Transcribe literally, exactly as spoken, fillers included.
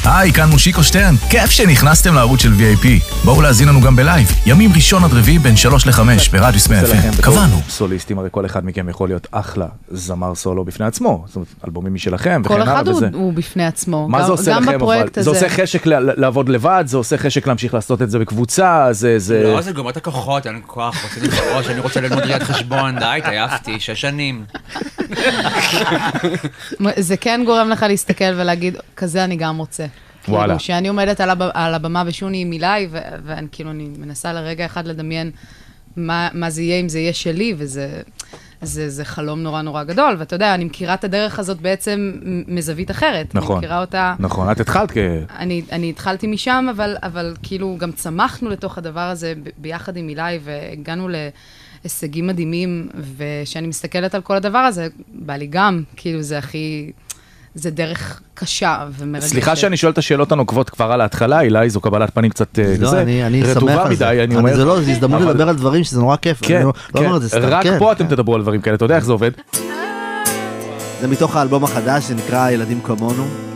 היי, כאן מושיקו שטרן. כיף שנכנסתם לערוץ של וי איי פי. בואו להזין לנו גם בלייב. ימים ראשון עד רביעי בין שלוש לחמש ברדיוס מאה אף אם. קבענו. סוליסטים, הרי כל אחד מכם יכול להיות אחלה זמר סולו בפני עצמו. זאת אומרת, אלבומים משלכם וכן הלאה וזה. כל אחד הוא בפני עצמו. מה זה עושה לכם? זה עושה חשק לעבוד לבד, זה עושה חשק להמשיך לעשות את זה בקבוצה, זה... לא, זה גומר את הכוחות, אין כוח, רוצה לבחוש, אני רוצה ללמוד ראיית חשבון, די, תעייפתי, שש שנים. זה כן גורם לך להסתכל ולהגיד, כזה אני גם רוצה. וואלה. שאני עומדת על הבמה ושוני מילי, ואני כאילו, אני מנסה לרגע אחד לדמיין מה זה יהיה אם זה יהיה שלי, וזה... זה, זה חלום נורא נורא גדול, ואתה יודע, אני מכירה את הדרך הזאת בעצם מזווית אחרת. נכון, אני מכירה אותה... נכון, את התחלת כ... אני, אני התחלתי משם, אבל, אבל כאילו גם צמחנו לתוך הדבר הזה ב- ביחד עם אילי, והגענו להישגים מדהימים, ושאני מסתכלת על כל הדבר הזה, בא לי גם, כאילו זה הכי... זה דרך קשה ומרגשת. סליחה שאני שואל את השאלות הנוקבות כבר על ההתחלה, אילי, זו קבלת פנים קצת לא, אני, אני רטובה מדי, אני אומר. זה לא, זה הזדמנות לדבר על דברים שזה נורא כיף. כן, כן, רק פה אתם תדברו על דברים כאלה, אתה יודע איך זה עובד? זה מתוך האלבום החדש שנקרא ילדים כמונו.